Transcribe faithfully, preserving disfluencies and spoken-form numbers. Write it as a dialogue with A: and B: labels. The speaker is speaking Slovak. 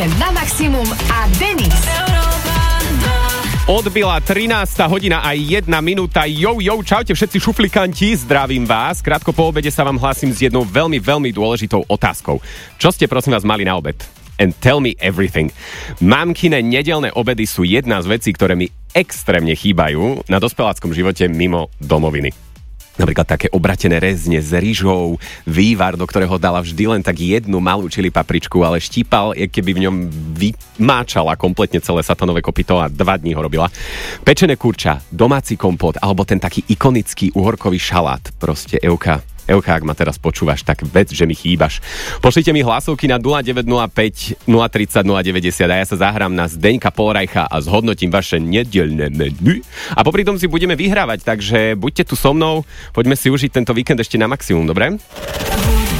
A: víkend na maximum a Denis.
B: Odbila trinásta hodina a jedna minúta. Jo, jo, čaute všetci šuflikanti, zdravím vás. Krátko po obede sa vám hlásim s jednou veľmi, veľmi dôležitou otázkou. Čo ste prosím vás mali na obed? And tell me everything. Mamkine nedelné obedy sú jedna z vecí, ktoré mi extrémne chýbajú na dospeláckom živote mimo domoviny. Napríklad také obratené rezne s rýžou, vývar, do ktorého dala vždy len tak jednu malú čili papričku, ale štípal, keby v ňom vymáčala kompletne celé satanové kopyto a dva dní ho robila. Pečené kurča, domáci kompot, alebo ten taký ikonický uhorkový šalát. Proste Euka. Euka, ak ma teraz počúvaš, tak vec, že mi chýbaš. Pošlite mi hlasovky na nula deväť nula päť, nula tri nula, nula deväťdesiat a ja sa zahrám na Zdeňka Polrajcha a zhodnotím vaše nedeľné menu. A popri tom si budeme vyhrávať, takže buďte tu so mnou, poďme si užiť tento víkend ešte na maximum, dobre?